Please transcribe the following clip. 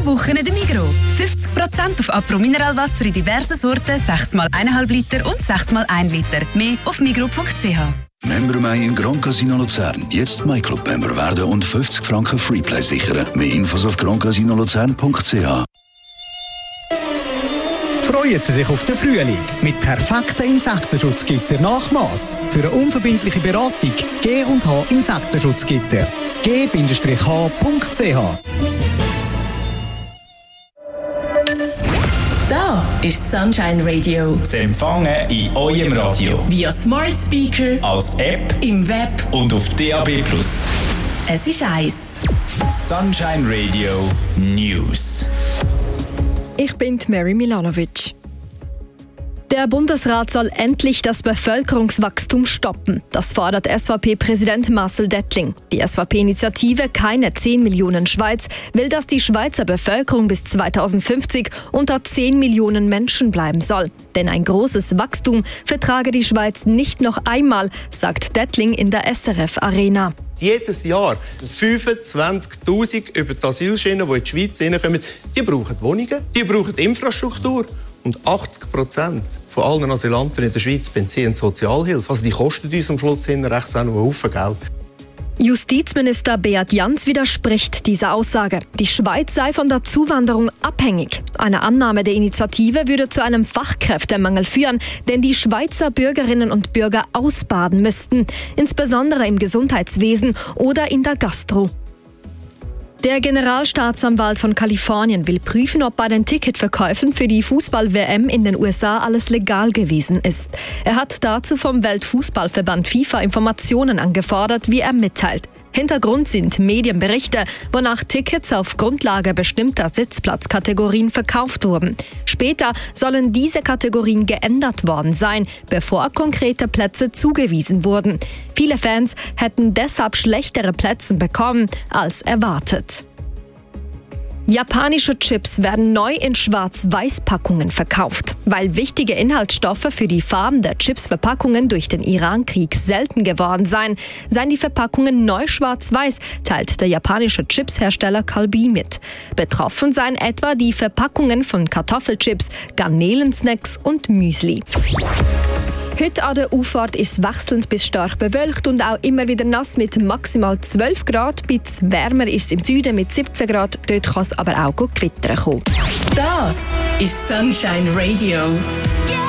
Woche in der Migros. 50% auf Apro Mineralwasser in diversen Sorten, 6x1,5 Liter und 6x1 Liter. Mehr auf migros.ch. Member Mai im Grand Casino Luzern. Jetzt MyClub-Member werden und 50 Franken Freeplay sichern. Mehr Infos auf grandcasinolozern.ch. Freuen Sie sich auf den Frühling mit perfekten Insektenschutzgitter-Nachmaß. Für eine unverbindliche Beratung G&H Insektenschutzgitter. g-h.ch. Da ist Sunshine Radio. Zu empfangen in eurem Radio. Via Smart Speaker, als App, im Web und auf DAB+. Es ist eins. Sunshine Radio News. Ich bin Mary Milanovic. Der Bundesrat soll endlich das Bevölkerungswachstum stoppen. Das fordert SVP-Präsident Marcel Dettling. Die SVP-Initiative Keine 10 Millionen Schweiz will, dass die Schweizer Bevölkerung bis 2050 unter 10 Millionen Menschen bleiben soll. Denn ein großes Wachstum vertrage die Schweiz nicht noch einmal, sagt Dettling in der SRF Arena. Jedes Jahr 25'000 über die Asylschienen, die in die Schweiz hineinkommen, die brauchen Wohnungen, die brauchen Infrastruktur. Und 80% von allen Asylanten in der Schweiz beziehen Sozialhilfe. Also die kosten uns am Schluss hin rechts auch noch einen Haufen Geld. Justizminister Beat Jans widerspricht dieser Aussage. Die Schweiz sei von der Zuwanderung abhängig. Eine Annahme der Initiative würde zu einem Fachkräftemangel führen, denn die Schweizer Bürgerinnen und Bürger ausbaden müssten, insbesondere im Gesundheitswesen oder in der Gastro. Der Generalstaatsanwalt von Kalifornien will prüfen, ob bei den Ticketverkäufen für die Fußball-WM in den USA alles legal gewesen ist. Er hat dazu vom Weltfußballverband FIFA Informationen angefordert, wie er mitteilt. Hintergrund sind Medienberichte, wonach Tickets auf Grundlage bestimmter Sitzplatzkategorien verkauft wurden. Später sollen diese Kategorien geändert worden sein, bevor konkrete Plätze zugewiesen wurden. Viele Fans hätten deshalb schlechtere Plätze bekommen als erwartet. Japanische Chips werden neu in Schwarz-Weiß-Packungen verkauft. Weil wichtige Inhaltsstoffe für die Farben der Chips-Verpackungen durch den Irankrieg selten geworden seien die Verpackungen neu schwarz-weiß, teilt der japanische Chipshersteller Calbee mit. Betroffen seien etwa die Verpackungen von Kartoffelchips, Garnelensnacks und Müsli. Heute an der Auffahrt ist es wechselnd bis stark bewölkt und auch immer wieder nass mit maximal 12 Grad. Bisschen wärmer ist es im Süden mit 17 Grad. Dort kann es aber auch Gewitter kommen. Das ist Sunshine Radio.